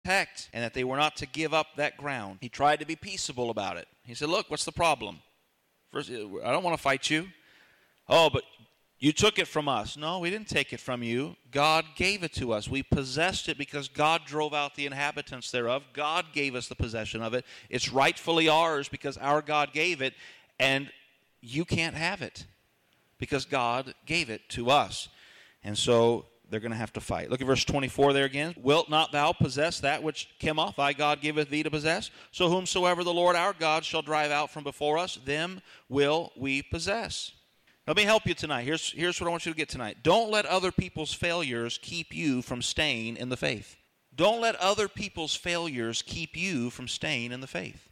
protect and that they were not to give up that ground. He tried to be peaceable about it. He said, look, what's the problem? First, I don't want to fight you. Oh, but you took it from us. No, we didn't take it from you. God gave it to us. We possessed it because God drove out the inhabitants thereof. God gave us the possession of it. It's rightfully ours because our God gave it, and you can't have it because God gave it to us. And so they're going to have to fight. Look at verse 24 there again. Wilt not thou possess that which Chemosh thy God giveth thee to possess? So whomsoever the Lord our God shall drive out from before us, them will we possess. Let me help you tonight. Here's what I want you to get tonight. Don't let other people's failures keep you from staying in the faith. Don't let other people's failures keep you from staying in the faith.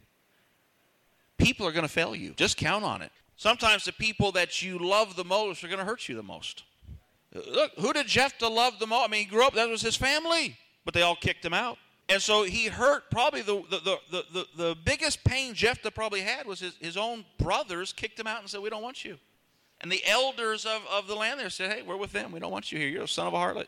People are going to fail you. Just count on it. Sometimes the people that you love the most are going to hurt you the most. Look, who did Jephthah love the most? I mean, he grew up, that was his family, but they all kicked him out. And so he hurt, probably the biggest pain Jephthah probably had was his own brothers kicked him out and said, we don't want you. And the elders of the land there said, hey, we're with them. We don't want you here. You're a son of a harlot.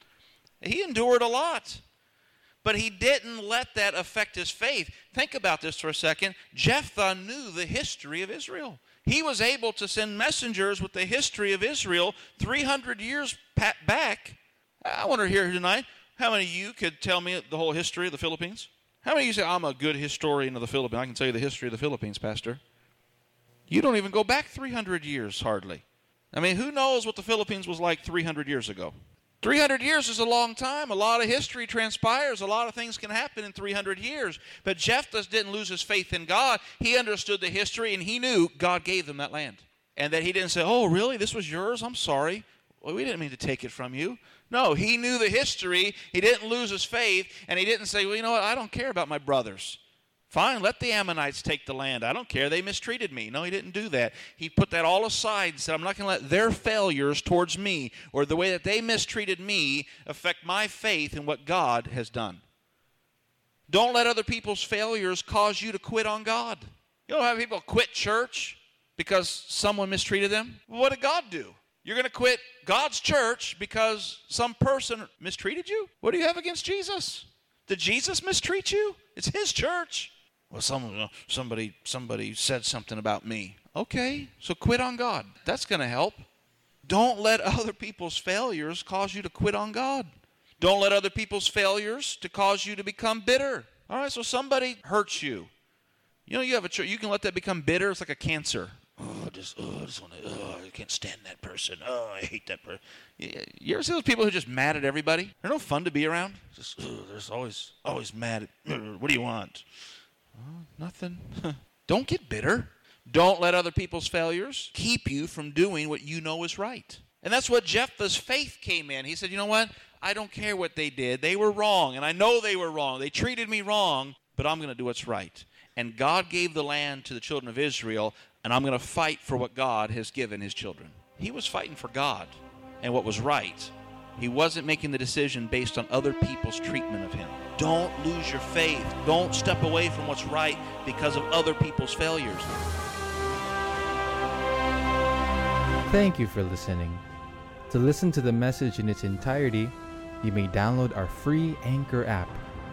He endured a lot. But he didn't let that affect his faith. Think about this for a second. Jephthah knew the history of Israel. He was able to send messengers with the history of Israel 300 years back. I wonder here tonight, how many of you could tell me the whole history of the Philippines? How many of you say, I'm a good historian of the Philippines? I can tell you the history of the Philippines, Pastor. You don't even go back 300 years, hardly. I mean, who knows what the Philippines was like 300 years ago? 300 years is a long time. A lot of history transpires. A lot of things can happen in 300 years. But Jephthah didn't lose his faith in God. He understood the history, and he knew God gave them that land. And that he didn't say, oh, really? This was yours? I'm sorry. Well, we didn't mean to take it from you. No, he knew the history. He didn't lose his faith, and he didn't say, well, you know what? I don't care about my brothers. Fine, let the Ammonites take the land. I don't care. They mistreated me. No, he didn't do that. He put that all aside and said, I'm not going to let their failures towards me or the way that they mistreated me affect my faith in what God has done. Don't let other people's failures cause you to quit on God. You don't have people quit church because someone mistreated them. Well, what did God do? You're going to quit God's church because some person mistreated you? What do you have against Jesus? Did Jesus mistreat you? It's his church. Well, somebody said something about me. Okay, so quit on God. That's going to help. Don't let other people's failures cause you to quit on God. Don't let other people's failures to cause you to become bitter. All right, so somebody hurts you. You know, you have you can let that become bitter. It's like a cancer. I can't stand that person. Oh, I hate that person. You ever see those people who are just mad at everybody? They're no fun to be around. Just, they're always mad at, what do you want? Nothing. Don't get bitter. Don't let other people's failures keep you from doing what you know is right. And that's what Jephthah's faith came in. He said, you know what? I don't care what they did. They were wrong, and I know they were wrong. They treated me wrong, but I'm going to do what's right. And God gave the land to the children of Israel, and I'm going to fight for what God has given his children. He was fighting for God and what was right. He wasn't making the decision based on other people's treatment of him. Don't lose your faith. Don't step away from what's right because of other people's failures. Thank you for listening. To listen to the message in its entirety, you may download our free Anchor app,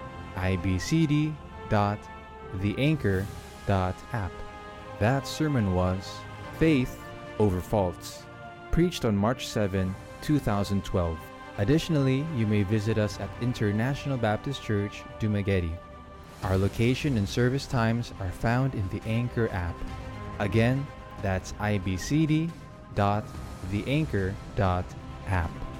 ibcd.theanchor.app. That sermon was Faith Over Faults, preached on March 7, 2012. Additionally, you may visit us at International Baptist Church, Dumaguete. Our location and service times are found in the Anchor app. Again, that's ibcd.theanchor.app.